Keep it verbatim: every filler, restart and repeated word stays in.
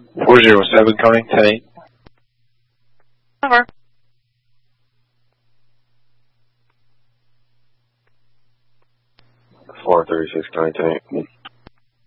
four zero seven counting, ten eight. Over. four thirty-six counting, ten eight.